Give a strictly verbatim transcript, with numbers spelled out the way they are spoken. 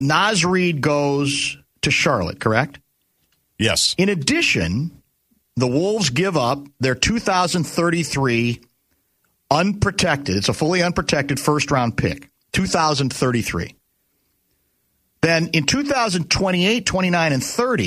Naz Reid goes to Charlotte, correct? Yes. In addition, the Wolves give up their two thousand thirty-three unprotected, it's a fully unprotected first-round pick, two thousand thirty-three. Then in two thousand twenty-eight, twenty-nine, and thirty,